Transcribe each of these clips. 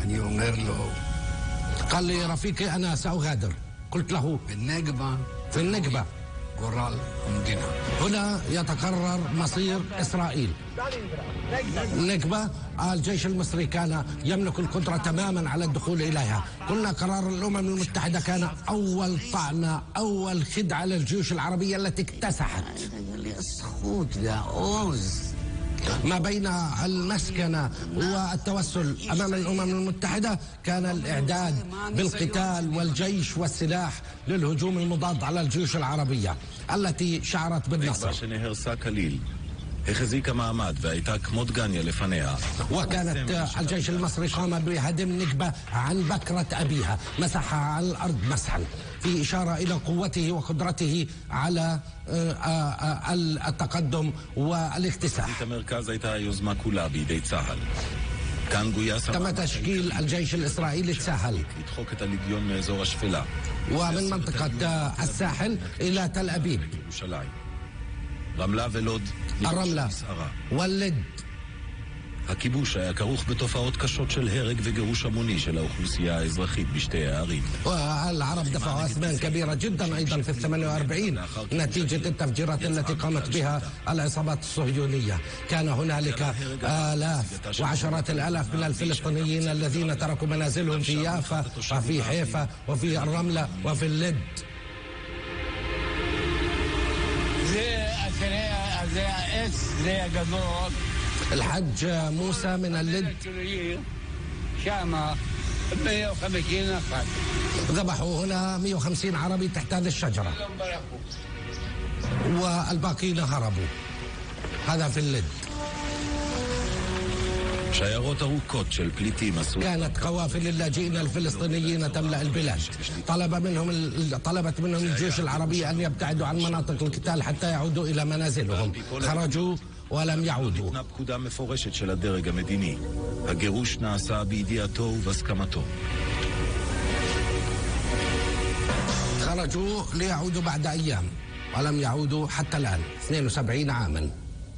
אני אומר לו, قال لي رفيقي أنا سأغادر. قلت له في النكبة גורל המדינה. هنا يتقرر مصير إسرائيل. النكبة الجيش المصري كان يملك القدرة تماما على الدخول إليها. قلنا قرار الأمم المتحدة كان أول طعنة، أول خدعة للجيوش العربية التي اكتسحت ما بين المسكنة والتوسل أمام الأمم المتحدة. كان الإعداد بالقتال والجيش والسلاح للهجوم المضاد على الجيوش العربية التي شعرت بالنصر. وكانت الجيش المصري قام بهدم نكبة عن بكرة أبيها، مسحها على الأرض مسحا في إشارة إلى قوته وقدرته على التقدم والاكتساح. تم تشكيل الجيش الإسرائيلي تساهل ومن منطقة الساحل إلى تل أبيب، الرملة واللد. הכיבוש היה כרוך בתופעות קשות של הרג וגירוש המוני של האוכלוסייה האזרחית בשתי הערים. والعرب دفعوا أثمان كبيرة جدا أيضا في 48 نتيجة التفجيرات التي قامت بها العصابات الصهيونية. كان هنالك آلاف وعشرات الآلاف من الفلسطينيين الذين تركوا منازلهم في يافا وفي حيفا وفي الرملة وفي اللد. الحج موسى من اللد ذبحوا هنا 150 عربي تحت هذه الشجرة والباقين هربوا. هذا في اللد. كانت قوافل اللاجئين الفلسطينيين تملأ البلاد. طلبت منهم الجيوش العربية أن يبتعدوا عن مناطق القتال حتى يعودوا إلى منازلهم. خرجوا ولم يعودوا. פקודה מפורשת של הדרג המדיני. הגירוש נעשה בידיעתו ובהסכמתו. خرجوا ليعودوا بعد أيام ولم يعودوا حتى الآن 72 عاما.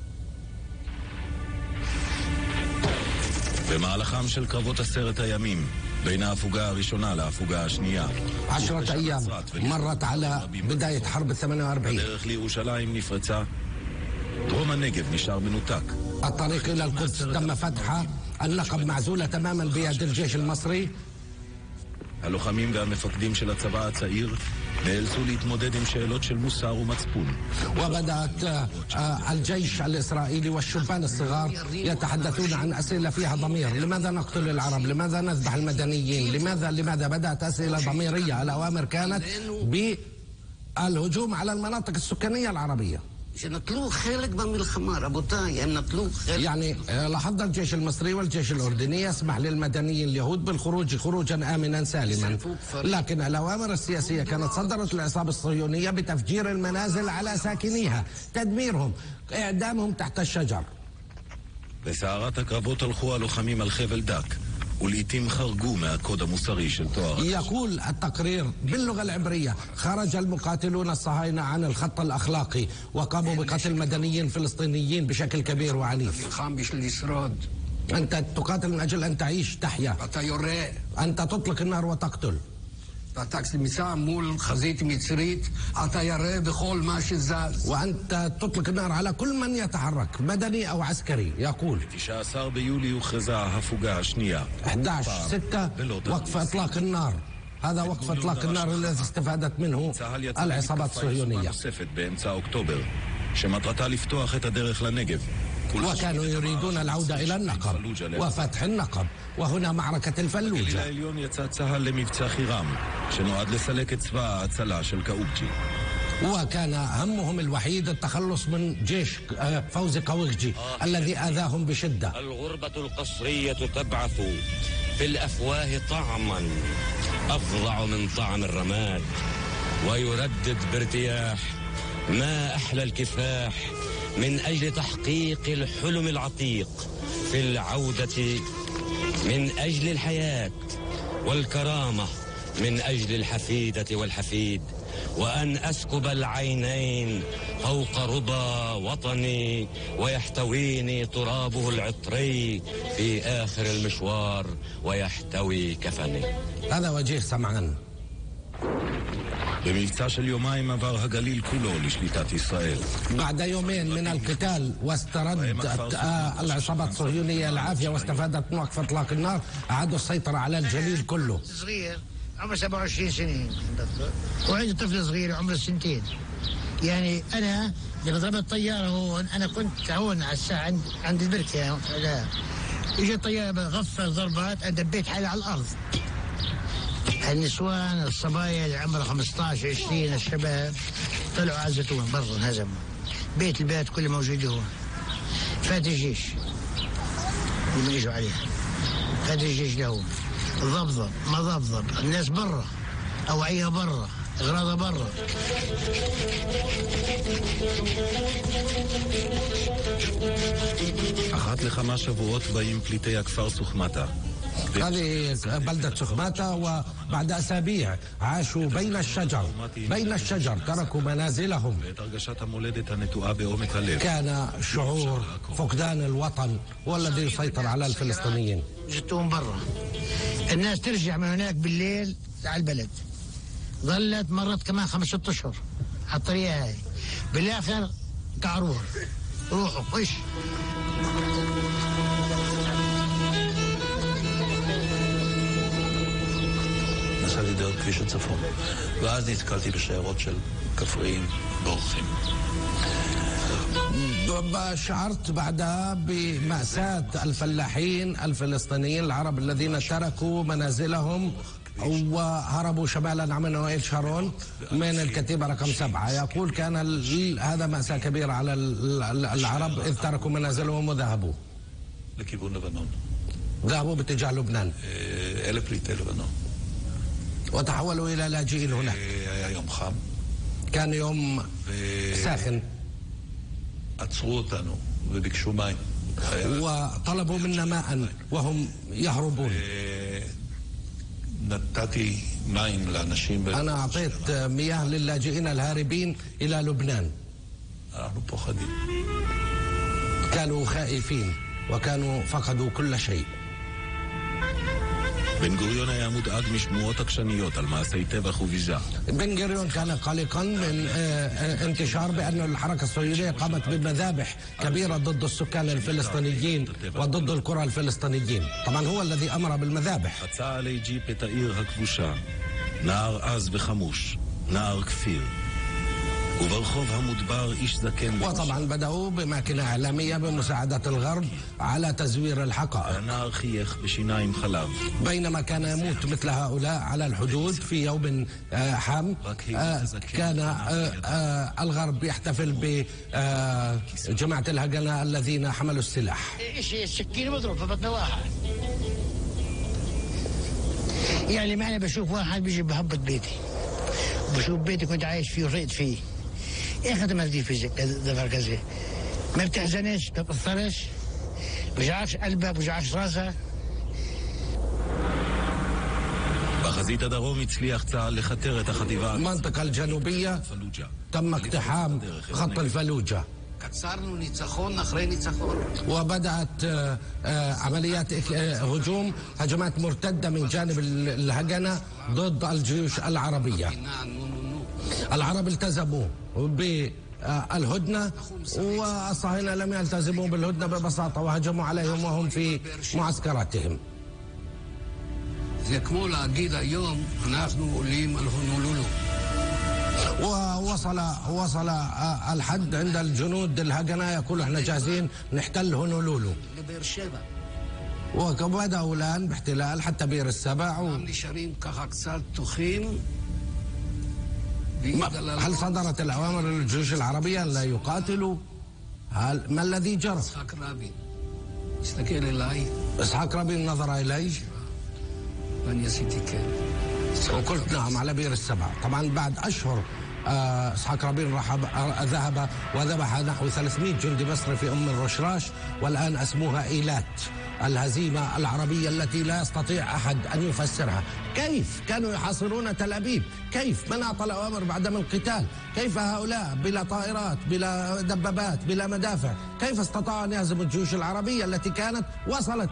במהלכם של קרבות 10 הימים בין ההפוגה הראשונה להפוגה השנייה 10 أيام مرت على بداية حرب 48. הדרך לירושלים נפרצה. דרום הנגב נשאר מנותק. الطريق إلى القدس تم فتحه. النقب معزولة تماما بيد الجيش المصري. הלוחמים והמפקדים של הצבא הצעיר נאלצו להתמודד עם שאלות של מוסר ומצפון. وبدأت الجيش الإسرائيلي والشبان الصغار يتحدثون عن أسئلة فيها ضمير. لماذا نقتل العرب؟ لماذا نذبح المدنيين؟ لماذا بدأت أسئلة ضميرية. الأوامر كانت بالهجوم على المناطق السكانية العربية. שנטלו חלק במלחמה, רבותיי, הם נטלו חלק. يعني لاحظ الجيش المصري والجيش الأردني يسمح للمدنيين اليهود بالخروج خروجا آمنا سالما، لكن الأوامر السياسية كانت صدرت العصابة الصهيونية بتفجير المنازل على ساكنيها، تدميرهم، إعدامهم تحت الشجر. בסערת הקרבות הלכו הלוחמים על חבל דק. ולעיתים חרגו מהקוד המוסרי של תואר. يقول التقرير باللغة العبرية خرج المقاتلون الصهاينة عن الخط الأخلاقي وقاموا بقتل مدنيين فلسطينيين بشكل كبير وعنيف. أنت تقاتل من أجل أن تعيش تحيا. أنت تطلق النار وتقتل. وأنت تطلق النار على كل من يتحرك مدني أو عسكري. يقول 19 ביולי הוכרזה ההפוגה השנייה 11/6 وقف إطلاق النار. هذا وقف إطلاق النار الذي استفادت منه العصابات الصهيونية. באמצע אוקטובר שמטרתה לפתוח את הדרך לנגב. وكانوا يريدون العودة إلى النقب وفتح النقب، وهنا معركة الفلوجة. בגליל העליון יצא צה"ל למבצע חירם שנועד לסלק את צבא ההצלה של קאוקג'י. وكان همهم الوحيد التخلص من جيش فوزي قاوقجي الذي آذاهم بشدة. الغربة القسرية تبعث في الأفواه طعما أفظع من طعم الرماد، ويردد بارتياح ما أحلى الكفاح من أجل تحقيق الحلم العتيق في العودة، من أجل الحياة والكرامة، من أجل الحفيدة والحفيد، وأن أسكب العينين فوق ربى وطني ويحتويني ترابه العطري في آخر المشوار ويحتوي كفني. هذا وجيه سمعان. במבצע של יומיים עבר הגליל כולו לשליטת ישראל. بعد يومين من القتال واستردت العصابات الصهيونية العافية واستفادت من وقف إطلاق النار، أعادوا السيطرة على الجليل كله. صغير عمره 27 سنة وعندي طفل صغير عمره 2 يعني أنا لما ضربت طيارة هون أنا كنت هون على الساعة عند البركة لا إجت طيارة غفر ضربات أنا دبيت حالي على الأرض. النسوان الصبايا اللي عمرها 15 20 الشباب طلعوا على الزيتون برا انهزموا. البيت كله موجود هون. فات الجيش اللي اجوا عليها فات الجيش لهون ضبضب ما ضبضب الناس برا اوعيها برا اغراضها برا. אחת לכמה שבועות באים פליטי הכפר סוכמטה. هذه بلدة سخماتا، وبعد أسابيع عاشوا بين الشجر تركوا منازلهم. كان شعور فقدان الوطن هو الذي يسيطر على الفلسطينيين. جتهم برا الناس ترجع من هناك بالليل على البلد، ظلت مرت كمان 5 أشهر على الطريقة هاي، بالآخر قعروها روحوا خش. נסעתי דרך כביש הצפון, ואז נתקלתי בשיירות של כפריים בורחים. شعرت بعدها بمأساة الفلاحين الفلسطينيين العرب الذين تركوا منازلهم وهربوا شمالا عن وائل شارون من الكتيبة رقم 7. يقول كان هذا مأساة كبيرة على العرب إذ تركوا منازلهم وذهبوا לכיוון לבנון. ذهبوا باتجاه لبنان. אלה פליטי לבנון. وتحولوا إلى لاجئين هناك. היה יום חם. كان يوم ساخن. עצרו אותנו וביקשו מים. وطلبوا منا ماء وهم يهربون. נתתי מים לאנשים. أنا أعطيت مياه للاجئين الهاربين إلى لبنان. אנחנו פוחדים. كانوا خائفين وكانوا فقدوا كل شيء. בן גוריון היה מודאג משמועות עקשניות על מעשי טבח וביזה. بن غوريون كان قلقا من انتشار بأن الحركة الصهيونية قامت بمذابح كبيرة ضد السكان الفلسطينيين وضد القرى الفلسطينيين. طبعا هو الذي أمر بالمذابح. חצה עלי ג'יפ את העיר הכבושה, נער עז וחמוש, נער כפיר. وبرخوف همدبار إيش زكين. وطبعا بدأوا بماكينة إعلامية بمساعدة الغرب على تزوير الحقائق. النار خيخ بشينايم خلاف. بينما كان يموت مثل هؤلاء على الحدود في يوم حم، كان الغرب يحتفل بجماعة الهجنة الذين حملوا السلاح. السكين مضروب في بطن واحد. يعني ما أنا بشوف واحد بيجي بهبط بيتي، بشوف بيتي كنت عايش فيه ورقت فيه. ايه خدمة دي في دفع كذا؟ ما بتحزنش ما بتأثرش بوجعكش قلبك بوجعكش راسك. בחזית הדרום הצליח צה"ל לחתר את החטיבה. المنطقة الجنوبية تم اقتحام خط الفلوجة. קצרנו ניצחון אחרי ניצחון. وبدأت عمليات هجوم، هجمات مرتدة من جانب الهجنة ضد الجيوش العربية. العرب التزموا بالهدنة والصهاينة لم يلتزموا بالهدنة ببساطة وهجموا عليهم وهم في معسكراتهم. זה כמו להגיד היום אנחנו עולים על הונולולו. ووصل الحد عند الجنود الهجنة يقول احنا جاهزين نحتل هونولولو. وبدأوا الآن باحتلال حتى بئر السبع. נשארים ככה קצת פתוחים. هل صدرت الأوامر للجيوش العربية لا يقاتلوا؟ ما الذي جرى؟ יצחק רבין הסתכל אליי إسحاق رابين نظر إلي ואני עשיתי כן. وقلت نعم على بئر السبع. طبعا بعد أشهر إسحاق رابين ذهب وذبح نحو 300 جندي مصري في أم الرشراش، والآن اسموها إيلات. الهزيمة العربية التي لا يستطيع أحد أن يفسرها. كيف كانوا يحاصرون تل أبيب؟ كيف؟ من أعطى الأوامر بعدم القتال؟ كيف هؤلاء بلا طائرات، بلا دبابات، بلا مدافع، كيف استطاعوا أن يهزموا الجيوش العربية التي كانت وصلت